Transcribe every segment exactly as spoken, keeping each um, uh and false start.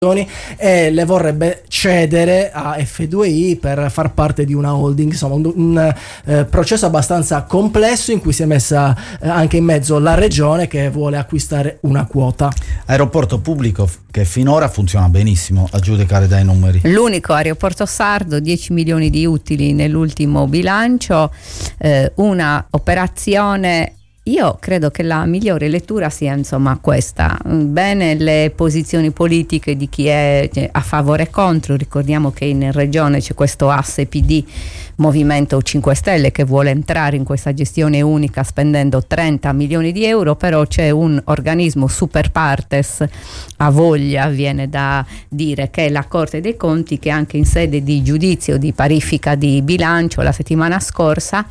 e le vorrebbe cedere a F due I per far parte di una holding. Insomma un, un eh, processo abbastanza complesso in cui si è messa eh, anche in mezzo la regione che vuole acquistare una quota. Aeroporto pubblico che finora funziona benissimo a giudicare dai numeri. L'unico aeroporto sardo, dieci milioni di utili nell'ultimo bilancio, eh, una operazione. Io credo che la migliore lettura sia insomma questa. Bene le posizioni politiche di chi è a favore e contro. Ricordiamo che in regione c'è questo asse P D Movimento cinque Stelle che vuole entrare in questa gestione unica spendendo trenta milioni di euro, però c'è un organismo super partes a voglia, viene da dire, che è la Corte dei Conti, che anche in sede di giudizio di parifica di bilancio la settimana scorsa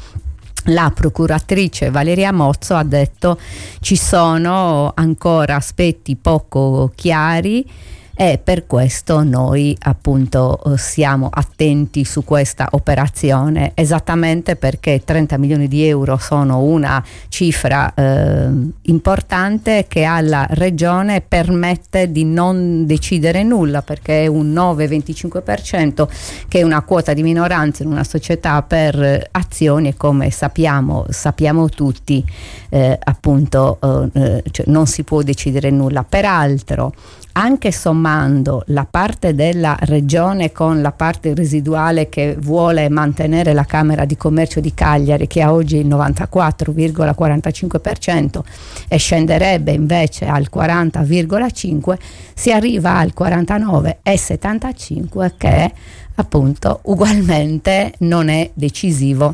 la procuratrice Valeria Mozzo ha detto ci sono ancora aspetti poco chiari e per questo noi appunto siamo attenti su questa operazione, esattamente perché trenta milioni di euro sono una cifra eh, importante che alla regione permette di non decidere nulla, perché è un nove virgola venticinque per cento che è una quota di minoranza in una società per azioni e come sappiamo sappiamo tutti eh, appunto eh, cioè non si può decidere nulla. Peraltro anche sommando la parte della regione con la parte residuale che vuole mantenere la Camera di Commercio di Cagliari, che ha oggi il novantaquattro virgola quarantacinque per cento e scenderebbe invece al quaranta virgola cinque per cento, si arriva al quarantanove virgola settantacinque per cento, che appunto ugualmente non è decisivo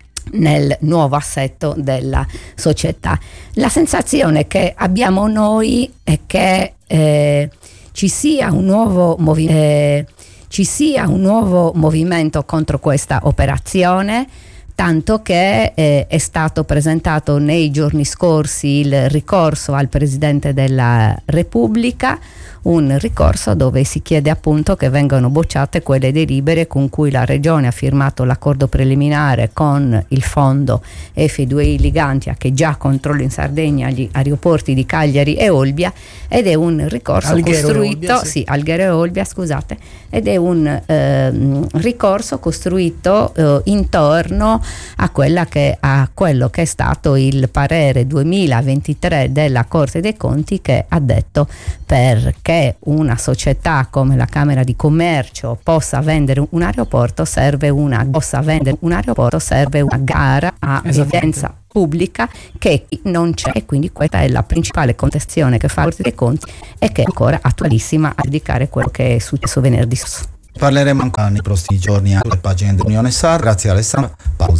nel nuovo assetto della società. La sensazione che abbiamo noi è che eh, ci sia un nuovo movi- eh, ci sia un nuovo movimento contro questa operazione, tanto che eh, è stato presentato nei giorni scorsi il ricorso al Presidente della Repubblica, un ricorso dove si chiede appunto che vengano bocciate quelle delibere con cui la Regione ha firmato l'accordo preliminare con il fondo F due I Ligantia, che già controlla in Sardegna gli aeroporti di Cagliari e Olbia, ed è un ricorso Alghero costruito Olbia, sì. sì, Alghero e Olbia, scusate, ed è un eh, ricorso costruito eh, intorno a quella che a quello che è stato il parere duemilaventitré della Corte dei Conti, che ha detto perché una società come la Camera di Commercio possa vendere un aeroporto serve una possa vendere un aeroporto serve una gara a evidenza pubblica che non c'è, e quindi questa è la principale contestazione che fa la Corte dei Conti e che è ancora attualissima a giudicare quello che è successo venerdì scorso. Parleremo ancora nei prossimi giorni anche alle pagine dell'Unione Sarda. Grazie Alessandro. Pausa.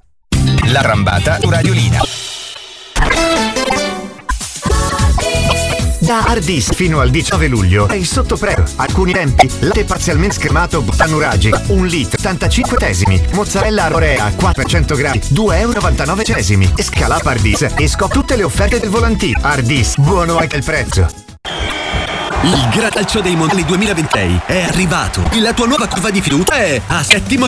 L'arrambata su Radiolina. Da Ardis fino al diciannove luglio è sotto prezzo. Alcuni tempi: latte parzialmente schermato Botanuragi un litro ottantacinque centesimi, mozzarella Arorea quattrocento grammi due virgola novantanove centesimi. E scalapa Ardis e scopri tutte le offerte del volantino. Ardis, buono anche il prezzo. Il Gran Calcio dei Mondiali duemilaventisei è arrivato. La tua nuova curva di fiducia è a settimo